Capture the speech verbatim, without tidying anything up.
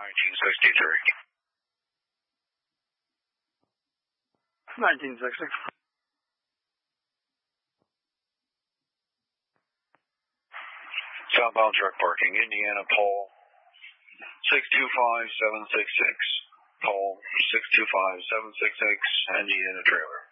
nineteen sixty-three. nineteen sixty. Southbound truck parking, Indiana, Paul six two five seven six six. Paul six two five seven six six, Indiana trailer.